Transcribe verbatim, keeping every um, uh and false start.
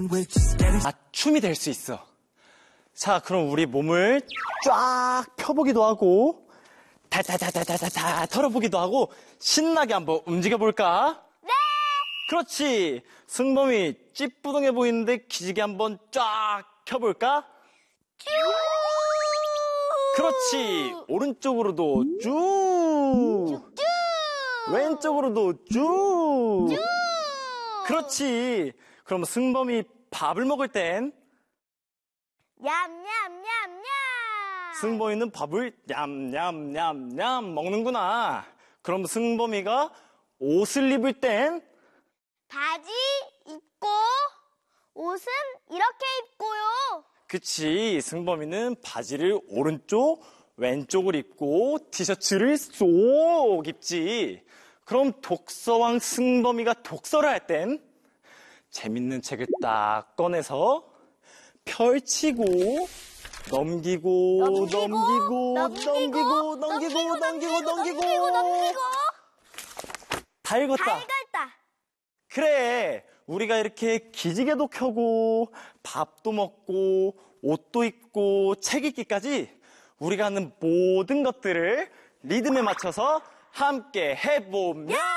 아, 춤이 될 수 있어. 자, 그럼 우리 몸을 쫙 펴보기도 하고 달달달달달달 털어보기도 하고 신나게 한번 움직여볼까? 네! 그렇지. 승범이 찌뿌둥해 보이는데 기지개 한번 쫙 펴볼까? 쭉! 그렇지. 오른쪽으로도 쭉. 쭉! 왼쪽으로도 쭉. 쭉! 그렇지. 그럼 승범이 밥을 먹을 땐 냠냠냠냠! 승범이는 밥을 냠냠냠냠 먹는구나. 그럼 승범이가 옷을 입을 땐 바지 입고 옷은 이렇게 입고요. 그치. 승범이는 바지를 오른쪽, 왼쪽을 입고 티셔츠를 쏙 입지. 그럼 독서왕 승범이가 독서를 할 땐 재밌는 책을 딱 꺼내서 펼치고 넘기고 넘기고 넘기고 넘기고 넘기고 넘기고 넘기고 다 읽었다. 다 읽었다. 그래. 우리가 이렇게 기지개도 켜고 밥도 먹고 옷도 입고 책 읽기까지 우리가 하는 모든 것들을 리듬에 맞춰서 함께 해보면